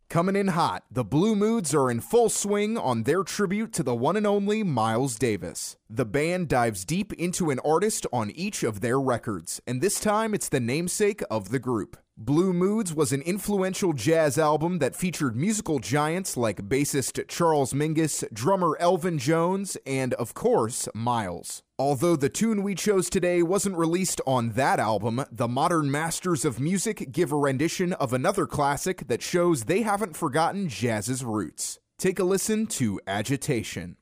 Coming in hot, the Blue Moods are in full swing on their tribute to the one and only Miles Davis. The band dives deep into an artist on each of their records, and this time it's the namesake of the group. Blue Moods was an influential jazz album that featured musical giants like bassist Charles Mingus, drummer Elvin Jones, and, of course, Miles. Although the tune we chose today wasn't released on that album, the modern masters of music give a rendition of another classic that shows they haven't forgotten jazz's roots. Take a listen to Agitation.